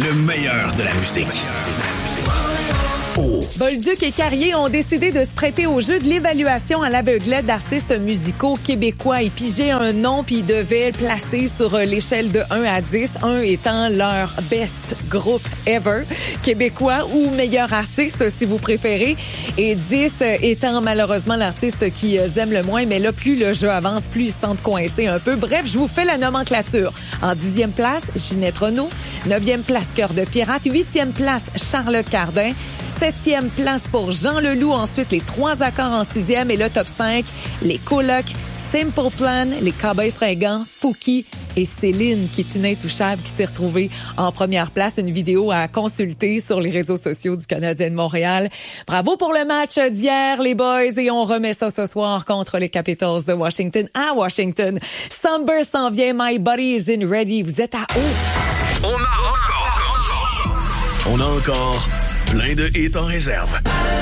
Le meilleur de la musique. Bolduc et Carrier ont décidé de se prêter au jeu de l'évaluation à l'aveuglette d'artistes musicaux québécois. Ils pigeaient un nom puis ils devaient le placer sur l'échelle de 1 à 10, 1 étant leur best groupe ever, québécois ou meilleur artiste si vous préférez, et 10 étant malheureusement l'artiste qu'ils aiment le moins. Mais là, plus le jeu avance, plus ils se sentent coincés un peu. Bref, je vous fais la nomenclature. En 10e place, Ginette Renault. 9e place, Cœur de Pirate. 8e place, Charlotte Cardin. 7e place pour Jean Leloup. Ensuite, les 3 accords en 6e. Et le top 5, les Colocs, Simple Plan, les Cowboys Fringants, Fouki et Céline, qui est une intouchable, qui s'est retrouvée en première place. Une vidéo à consulter sur les réseaux sociaux du Canadien de Montréal. Bravo pour le match d'hier, les boys. Et on remet ça ce soir contre les Capitals de Washington à Washington. Summer s'en vient. My body is in ready. Vous êtes à haut. On a encore plein de hits en réserve.